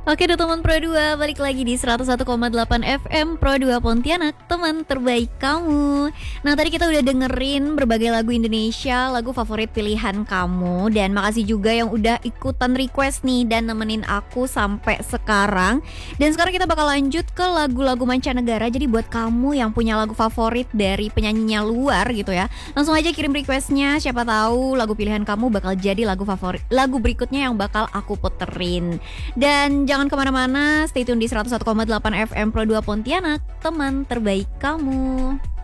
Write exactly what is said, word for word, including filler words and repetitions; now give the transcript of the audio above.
Oke deh teman Pro dua, balik lagi di seratus satu koma delapan F M Pro dua Pontianak, teman terbaik kamu. Nah tadi kita udah dengerin berbagai lagu Indonesia, lagu favorit pilihan kamu. Dan makasih juga yang udah ikutan request nih dan nemenin aku sampai sekarang. Dan sekarang kita bakal lanjut ke lagu-lagu mancanegara. Jadi buat kamu yang punya lagu favorit dari penyanyinya luar gitu ya, langsung aja kirim requestnya. Siapa tahu lagu pilihan kamu bakal jadi lagu favorit, lagu berikutnya yang bakal aku puterin. Dan jangan Jangan kemana-mana, stay tune di seratus satu koma delapan F M Pro dua Pontianak, teman terbaik kamu.